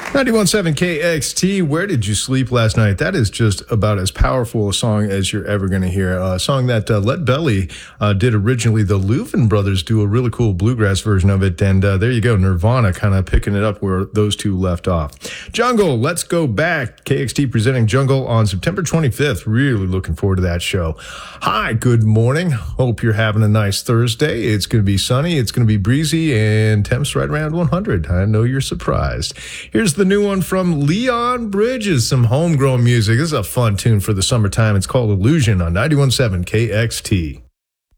91.7 KXT, Where Did You Sleep Last Night? That is just about as powerful a song as you're ever going to hear. A song that Let Belly did originally. The Louvin brothers do a really cool bluegrass version of it. And there you go, Nirvana kind of picking it up where those two left off. Jungle, let's go back. KXT presenting Jungle on September 25th. Really looking forward to that show. Hi, good morning. Hope you're having a nice Thursday. It's going to be sunny. It's going to be breezy and temps right around 100. I know you're surprised. Here's the new one from Leon Bridges, some homegrown music. This is a fun tune for the summertime. It's called Illusion on 91.7 KXT.